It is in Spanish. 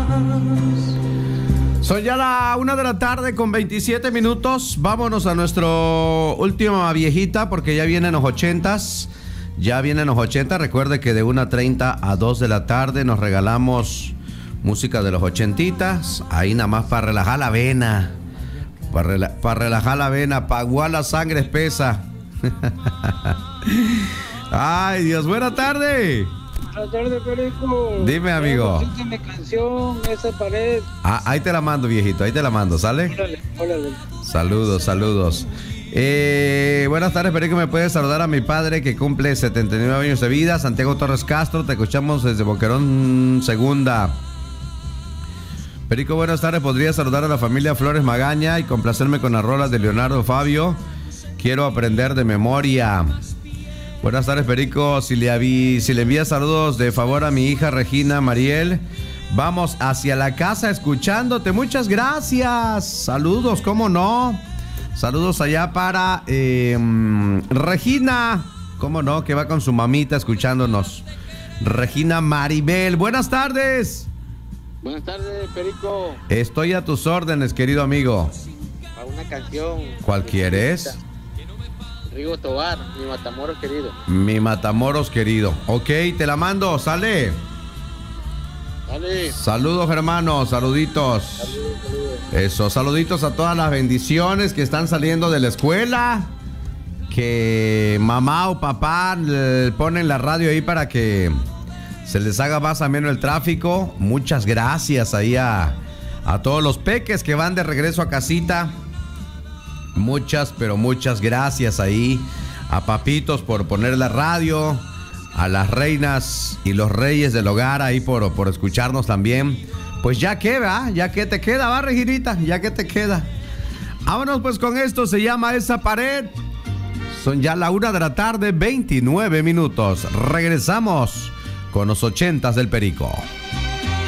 Son ya la 1 de la tarde con 27 minutos. Vámonos a nuestro última viejita porque ya vienen los 80s. Ya vienen los 80. Recuerde que de 1:30 a 2 de la tarde nos regalamos música de los 80s. Ahí nada más para relajar la vena. Para relajar la vena, para aguar la sangre espesa. Ay, Dios, buena tarde. Buenas tardes, Perico. Dime, amigo. Mi canción, esa pared. Ahí te la mando, viejito, ahí te la mando, ¿sale? Órale. Saludos. Buenas tardes, Perico. ¿Me puedes saludar a mi padre que cumple 79 años de vida? Santiago Torres Castro, te escuchamos desde Boquerón Segunda. Perico, buenas tardes. ¿Podría saludar a la familia Flores Magaña y complacerme con las rolas de Leonardo Fabio? Quiero aprender de memoria. Buenas tardes, Perico. Si le envías saludos de favor a mi hija Regina Mariel. Vamos hacia la casa escuchándote. Muchas gracias. Saludos, ¿cómo no? Saludos allá para Regina. ¿Cómo no? Que va con su mamita escuchándonos. Regina Maribel. Buenas tardes. Buenas tardes, Perico. Estoy a tus órdenes, querido amigo. A una canción. ¿Cuál quieres? Rigo Tobar, mi Matamoros querido. Mi Matamoros querido. Ok, te la mando, sale. Dale. Saludos, hermanos, saluditos. Saludos. Eso, saluditos a todas las bendiciones que están saliendo de la escuela. Que mamá o papá ponen la radio ahí para que se les haga más ameno el tráfico. Muchas gracias ahí a todos los peques que van de regreso a casita. Muchas gracias ahí a papitos por poner la radio, a las reinas y los reyes del hogar ahí por escucharnos también. Pues ya que te queda, va, Reginita, ya que te queda. Vámonos pues con esto, se llama Esa Pared. Son ya la 1 de la tarde, 29 minutos. Regresamos con los 80s del Perico.